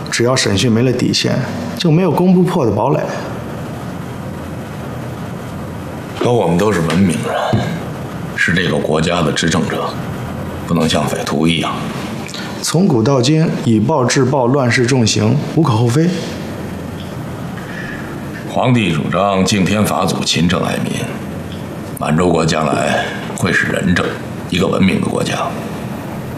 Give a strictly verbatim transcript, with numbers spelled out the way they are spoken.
只要审讯没了底线，就没有攻不破的堡垒。 可我们都是文明人，是这个国家的执政者，不能像匪徒一样。 从古到今，以暴制暴，乱世重刑，无可厚非。 皇帝主张敬天法祖，勤政爱民，满洲国将来会是仁政，一个文明的国家。